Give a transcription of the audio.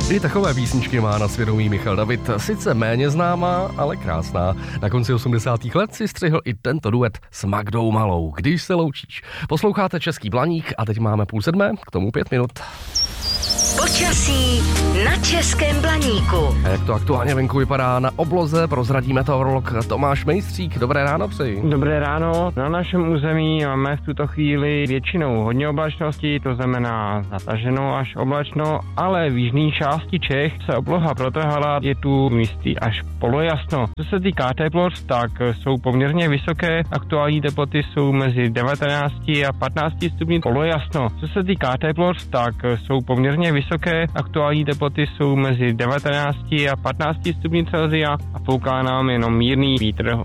I takové písničky má na svědomí Michal David, sice méně známá, ale krásná. Na konci 80. let si střihl i tento duet s Magdou Malou, Když se loučíš. Posloucháte Český Blaník a teď máme 6:30, k tomu 5 minut. Počasí na Českém Blaníku. A jak to aktuálně venku vypadá na obloze, prozradí meteorolog Tomáš Mejstřík. Dobré ráno přeji. Dobré ráno. Na našem území máme v tuto chvíli většinou hodně oblačnosti, to znamená zataženo až oblačno, ale v jižní části Čech se obloha protrhala, je tu místy až polojasno. Co se týká teplot, tak jsou poměrně vysoké, aktuální teploty jsou mezi 19 a 15 stupni polojasno. Co se týká teplot, tak jsou poměrně vysoké, aktuální teploty jsou mezi 19 a 15 stupni Celsia a fouká nám jenom mírný vítr